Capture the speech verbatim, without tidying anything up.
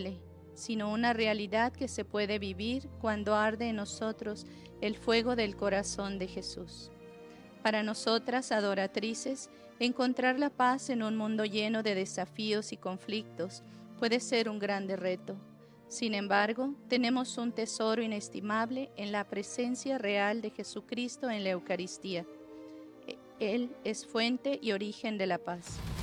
tangible, sino una realidad que se puede vivir cuando arde en nosotros el fuego del corazón de Jesús. Para nosotras, adoratrices, encontrar la paz en un mundo lleno de desafíos y conflictos puede ser un grande reto. Sin embargo, tenemos un tesoro inestimable en la presencia real de Jesucristo en la Eucaristía. Él es fuente y origen de la paz.